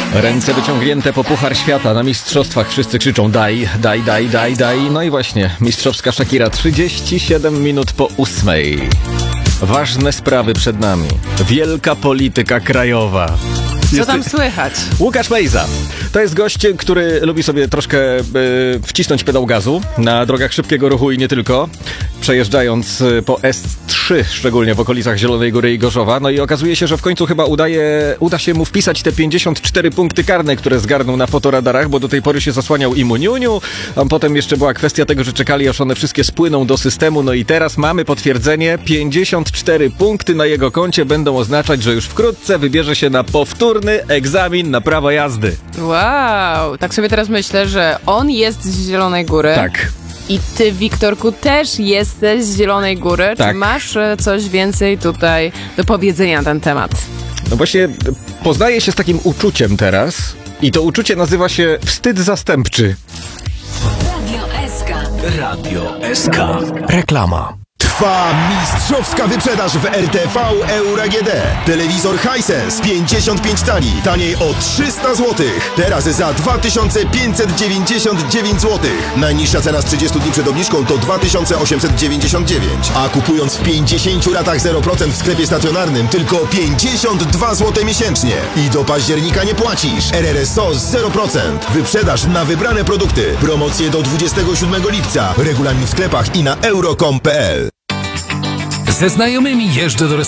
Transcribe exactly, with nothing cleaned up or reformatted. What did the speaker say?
Ręce wyciągnięte po Puchar Świata. Na mistrzostwach wszyscy krzyczą daj, daj, daj, daj, daj. No i właśnie, mistrzowska Shakira, trzydzieści siedem minut po ósmej. Ważne sprawy przed nami. Wielka polityka krajowa. Co tam słychać? Łukasz Mejza. To jest gość, który lubi sobie troszkę y, wcisnąć pedał gazu na drogach szybkiego ruchu i nie tylko, przejeżdżając po S trzy, szczególnie w okolicach Zielonej Góry i Gorzowa. No i okazuje się, że w końcu chyba udaje, uda się mu wpisać te pięćdziesiąt cztery punkty karne, które zgarnął na fotoradarach, bo do tej pory się zasłaniał i Muniuniu, a potem jeszcze była kwestia tego, że czekali, aż one wszystkie spłyną do systemu. No i teraz mamy potwierdzenie. pięćdziesiąt cztery punkty na jego koncie będą oznaczać, że już wkrótce wybierze się na powtórny egzamin na prawo jazdy. Wow, tak sobie teraz myślę, że on jest z Zielonej Góry. Tak. I ty, Wiktorku, też jesteś z Zielonej Góry. Tak. Czy masz e, coś więcej tutaj do powiedzenia na ten temat? No właśnie, poznaję się z takim uczuciem teraz i to uczucie nazywa się wstyd zastępczy. Radio S K. Radio S K. Reklama. Trwa mistrzowska wyprzedaż w R T V Euro A G D. Telewizor Hisense pięćdziesiąt pięć cali, taniej o trzysta złotych. Teraz za dwa tysiące pięćset dziewięćdziesiąt dziewięć złotych. Najniższa cena z trzydziestu dni przed obniżką to dwa tysiące osiemset dziewięćdziesiąt dziewięć. A kupując w pięćdziesięciu ratach zero procent w sklepie stacjonarnym tylko pięćdziesiąt dwa złote miesięcznie. I do października nie płacisz. R R S O z zero procent. Wyprzedaż na wybrane produkty. Promocje do dwudziestego siódmego lipca. Regulamin w sklepach i na euro kropka com kropka p l. Ze znajomymi jeżdżę do restauracji.